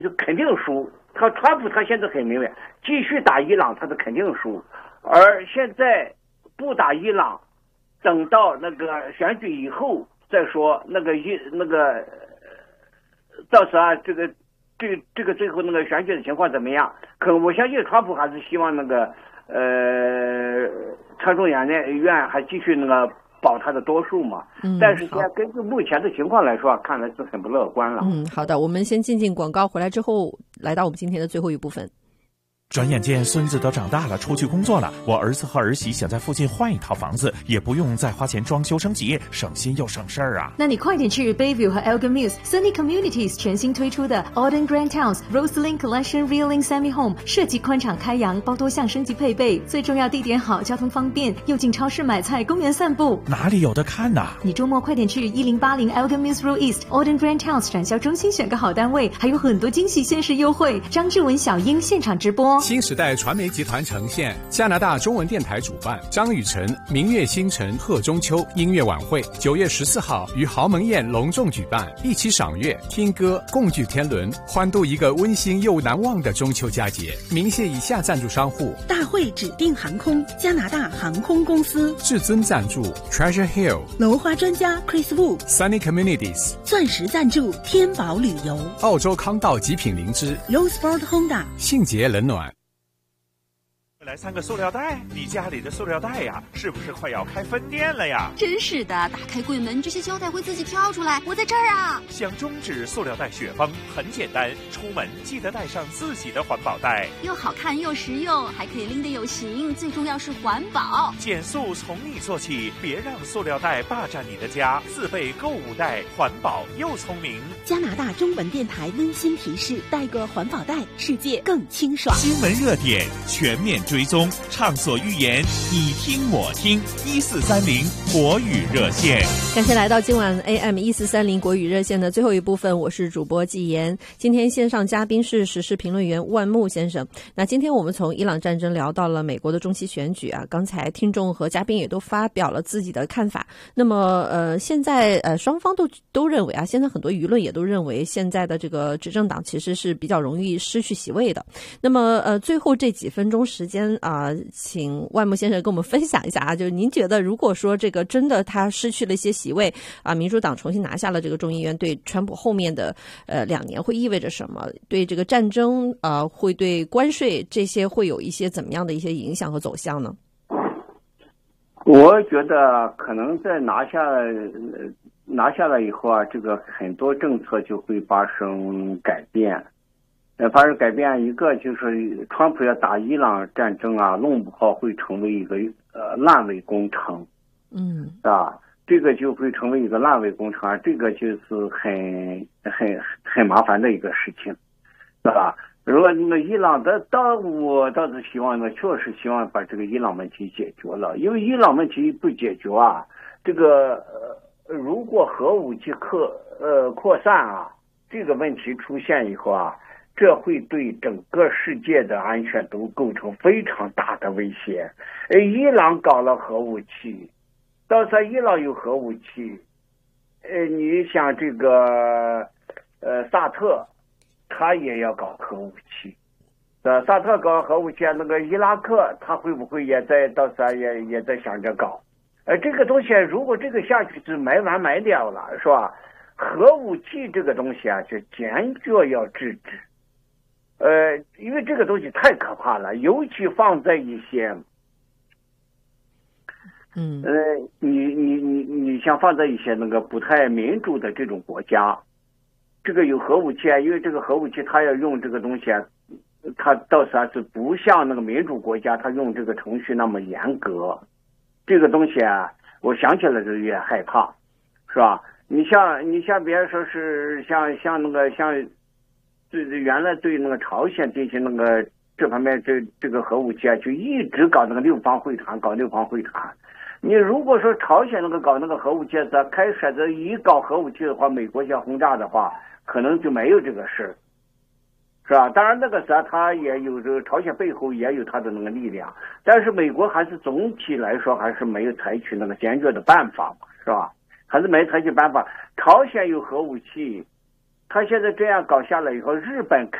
就肯定输。川普他现在很明白，继续打伊朗他是肯定输，而现在不打伊朗，等到那个选举以后再说，到时候这个最后那个选举的情况怎么样？可我相信川普还是希望参众两院还继续保他的多数嘛。但是现在根据目前的情况来说，看来是很不乐观了。 好的，我们先进广告，回来之后来到我们今天的最后一部分。 转眼间孙子都长大了，出去工作了，我儿子和儿媳想在附近换一套房子，也不用再花钱装修升级，省心又省事儿啊。 那你快点去 Bayview 和 Elgin Mills Sunny Communities 全新推出的 Auden Grand Towns Roseland Collection Realing Semi Home， 设计宽敞开扬，包多项升级配备，最重要地点好，交通方便，又进超市买菜，公园散步。 哪里有的看啊？ 你周末快点去1080 Elgin Mills Road East Auden Grand Towns 展销中心选个好单位，还有很多惊喜限时优惠。张志文、小英现场直播。 新时代传媒集团呈现，加拿大中文电台主办，张雨晨明月星辰贺中秋音乐晚会，9月14号于豪门宴隆重举办，一起赏月、听歌、共聚天伦，欢度一个温馨又难忘的中秋佳节。鸣谢以下赞助商户： 大会指定航空、加拿大航空公司； 至尊赞助 Treasure Hill； 楼花专家 Chris Wu； Sunny Communities； 钻石赞助天宝旅游； 澳洲康道极品灵芝； Roseford Honda； 信捷冷暖。 来3个塑料袋，你家里的塑料袋呀，是不是快要开分店了呀？ 真是的，打开柜门，这些胶带会自己跳出来。我在这儿啊！ 想终止塑料袋雪崩很简单，出门记得带上自己的环保袋， 又好看又实用，还可以拎得有型，最重要是环保。 减速从你做起，别让塑料袋霸占你的家，自备购物袋，环保又聪明。 加拿大中文电台温馨提示：带个环保袋，世界更清爽。 新闻热点全面追踪，畅所欲言，你听我听，1430国语热线。 感谢来到今晚 AM1430国语热线的最后一部分，我是主播纪言。今天线上嘉宾是时事评论员万木先生。那今天我们从伊朗战争聊到了美国的中期选举啊，刚才听众和嘉宾也都发表了自己的看法。那么现在双方都认为啊，现在很多舆论也都认为现在的这个执政党其实是比较容易失去席位的。那么最后这几分钟时间请万木先生跟我们分享一下啊，就是您觉得如果说这个真的他失去了一些席位啊，民主党重新拿下了这个众议院，对川普后面的2年会意味着什么？对这个战争会对关税这些会有一些怎么样的一些影响和走向呢？ 我觉得可能在拿下来以后啊，这个很多政策就会发生改变。发生改变，一个就是川普要打伊朗战争啊，弄不好会成为一个烂尾工程，啊，这个就会成为一个烂尾工程啊，这个就是很麻烦的一个事情，是吧？如果那伊朗的，我倒是希望呢，确实希望把这个伊朗问题解决了，因为伊朗问题不解决啊，这个如果核武器扩散啊，这个问题出现以后啊，这会对整个世界的安全都构成非常大的威胁。伊朗搞了核武器，到时候伊朗有核武器，你想这个萨特他也要搞核武器，萨特搞核武器，那个伊拉克他会不会也在到时候也在想着搞？这个东西如果这个下去是没完没了了，是吧？核武器这个东西啊，就坚决要制止。因为这个东西太可怕了，尤其放在一些，你像放在一些那个不太民主的这种国家，这个有核武器啊，因为这个核武器它要用这个东西啊，它到时候是不像那个民主国家，它用这个程序那么严格，这个东西啊，我想起来就越害怕，是吧？你像别人说是像那个像。原来对那个朝鲜进行那个这方面这个核武器啊，就一直搞那个六方会谈。你如果说朝鲜那个搞那个核武器，咱开始的一搞核武器的话，美国想轰炸的话，可能就没有这个事，是吧？当然那个时候他也有这个朝鲜背后也有他的那个力量，但是美国还是总体来说还是没有采取那个坚决的办法，是吧？还是没采取办法。朝鲜有核武器。 他现在这样搞下来以后，日本